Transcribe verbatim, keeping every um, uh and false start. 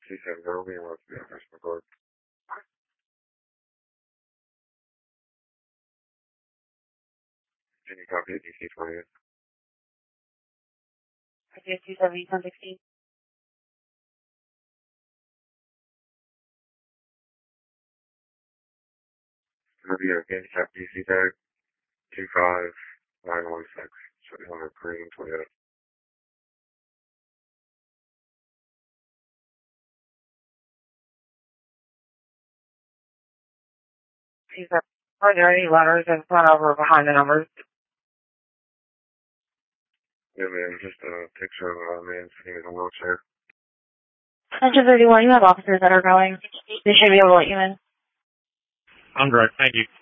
T seven, there will be a the office record. Can you copy the D C twenty? I see two seventy, ten sixteen. It's going to be a handicap D C tag, two five nine one six. Should be on a green Toyota. Are there any letters in front of or behind the numbers? Yeah, man, just a picture of a man sitting in a wheelchair. Central thirty-one, you have officers that are going. They should be able to let you in. I'm great, thank you.